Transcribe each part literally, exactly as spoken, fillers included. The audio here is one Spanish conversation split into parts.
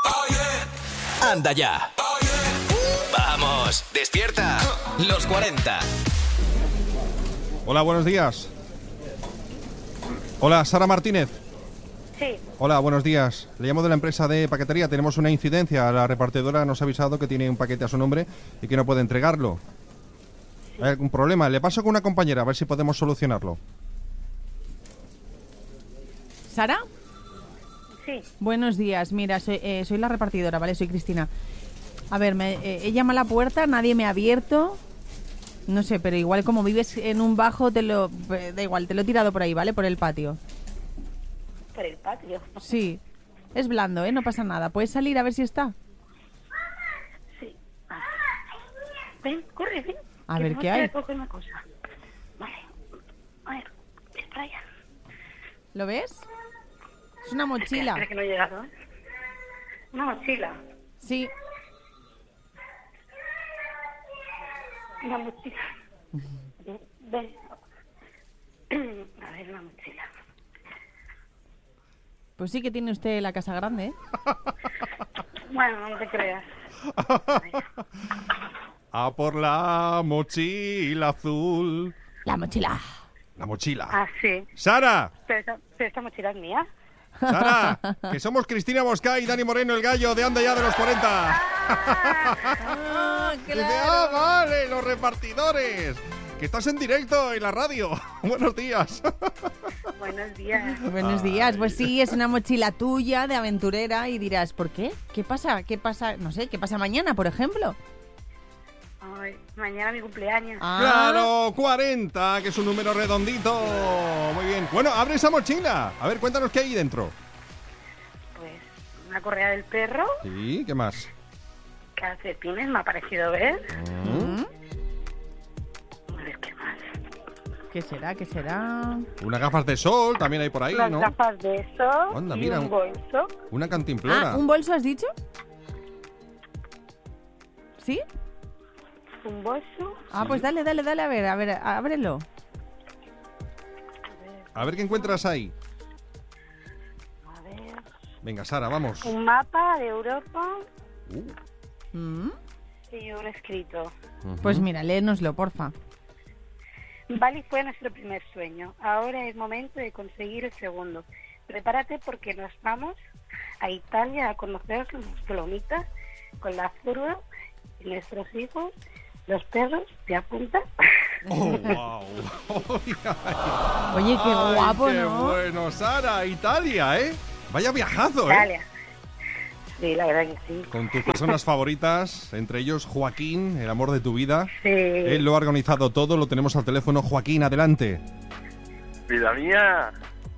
Anda ya. Vamos, despierta. Los cuarenta. Hola, buenos días. Hola, Sara Martínez. Sí. Hola, buenos días. Le llamo de la empresa de paquetería. Tenemos una incidencia. La repartidora nos ha avisado que tiene un paquete a su nombre y que no puede entregarlo. Sí. ¿Hay algún problema? Le paso con una compañera a ver si podemos solucionarlo. ¿Sara? Sí. Buenos días. Mira, soy, eh, soy la repartidora, ¿vale? Soy Cristina. A ver, me, eh, he llamado a la puerta, nadie me ha abierto. No sé, pero igual como vives en un bajo, te lo eh, da igual, te lo he tirado por ahí, ¿vale? Por el patio. ¿Por el patio? Sí. Es blando, ¿eh? No pasa nada. ¿Puedes salir a ver si está? Sí. Ven, corre, ven. A que ver, no ¿qué hay? Coger una cosa. Vale. A ver, ven para allá. ¿Lo ves? Es una mochila. Espera que no he llegado, ¿eh? Una mochila. Sí. Una mochila. Ven. A ver, una mochila. Pues sí que tiene usted la casa grande, ¿eh? Bueno, no te creas. A por la mochila azul. La mochila. La mochila. Ah, sí. ¡Sara! Pero esta, pero esta mochila es mía. ¡Sara! Que somos Cristina Mosca y Dani Moreno, el gallo de Anda Ya de los cuarenta. Ah, Dice, ¡ah, vale! Los repartidores. Que estás en directo en la radio. Buenos días. Buenos días. Buenos días. Pues sí, es una mochila tuya de aventurera y dirás, ¿por qué? ¿Qué pasa? ¿Qué pasa? No sé, ¿qué pasa mañana, por ejemplo? Ay, mañana mi cumpleaños. Ah, Claro, cuarenta, que es un número redondito. Muy bien. Bueno, abre esa mochila. A ver, cuéntanos qué hay dentro. Pues una correa del perro, Sí, ¿qué más? calcetines, me ha parecido ver. ¿Mm? A ver, ¿qué más? ¿Qué será? ¿Qué será? Unas gafas de sol también hay por ahí, Unas ¿no? gafas de sol Anda, y mira, un un- bolso. Una cantimplora. Ah, ¿un bolso has dicho? ¿Sí? Un bolso. Ah, pues dale, dale, dale, a ver, a ver, ábrelo. A ver qué encuentras ahí. A ver. Venga, Sara, vamos. Un mapa de Europa Uh, ¿Mm? y un escrito. ujú. Pues mira, léenoslo, porfa. Bali fue nuestro primer sueño. Ahora es momento de conseguir el segundo. Prepárate porque nos vamos a Italia a conocer los Dolomitas con la furgo y nuestros hijos, los perros. ¿Te apuntas? Oh, wow. Oye, qué Ay, guapo, qué ¿no? bueno, Sara, Italia, ¿eh? Vaya viajazo, ¿eh? Italia. Sí, la verdad que sí. Con tus personas favoritas, entre ellos Joaquín, el amor de tu vida. Sí. Él lo ha organizado todo, lo tenemos al teléfono. Joaquín, adelante. Vida mía.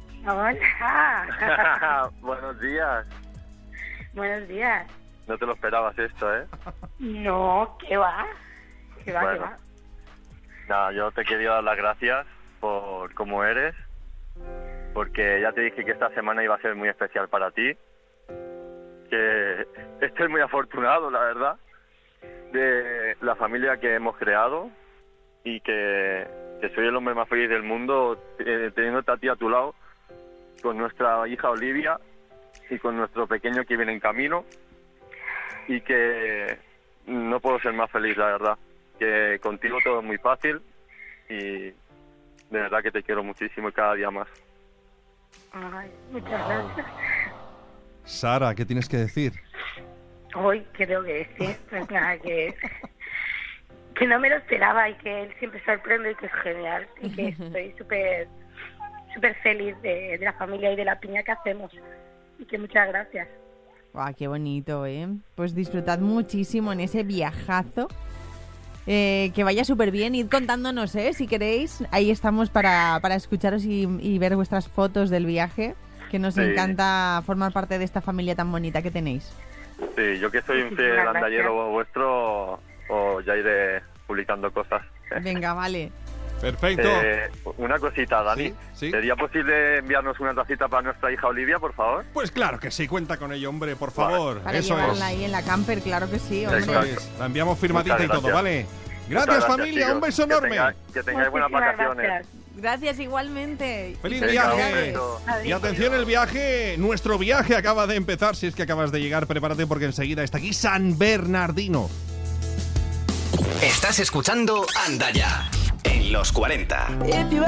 Hola. Buenos días. Buenos días. No te lo esperabas esto, ¿eh? No, ¿qué va? ¿Qué va, Bueno. qué va? Nada, yo te quería dar las gracias por cómo eres, porque ya te dije que esta semana iba a ser muy especial para ti, que estoy muy afortunado, la verdad, de la familia que hemos creado y que, que soy el hombre más feliz del mundo eh, teniéndote a ti a tu lado, con nuestra hija Olivia y con nuestro pequeño que viene en camino, y que no puedo ser más feliz, la verdad, que contigo todo es muy fácil y de verdad que te quiero muchísimo y cada día más. Ay, muchas gracias. Sara, ¿qué tienes que decir? Hoy, ¿qué tengo que decir? Pues nada, que, que no me lo esperaba y que él siempre sorprende y que es genial y que estoy súper súper feliz de, de la familia y de la piña que hacemos y que muchas gracias. Guau, qué bonito, ¿eh? Pues disfrutad muchísimo en ese viajazo. Eh, que vaya súper bien. Id contándonos, ¿eh? Si queréis. Ahí estamos para, para escucharos y, y ver vuestras fotos del viaje. Que nos Sí. encanta formar parte de esta familia tan bonita que tenéis. Sí, yo que soy un Muchísimas fiel gracias. andallero vuestro, o ya iré publicando cosas. Venga, vale. Perfecto. Eh, una cosita, Dani. Sí, sí. ¿Sería posible enviarnos una tacita para nuestra hija Olivia, por favor? Pues claro que sí, cuenta con ello, hombre, por favor. Para Eso llevarla es. ahí en la camper, claro que sí, hombre. Eso es. La enviamos firmadita Muchas y todo, gracias. ¿vale? Gracias, Muchas familia, chicos. un beso Que enorme. tenga- que tengáis buenas Muchísimas vacaciones. gracias. Gracias igualmente. ¡Feliz Venga, viaje! un beso. Y atención, el viaje, nuestro viaje acaba de empezar. Si es que acabas de llegar, prepárate porque enseguida está aquí San Bernardino. Estás escuchando Anda Ya en los cuarenta. If you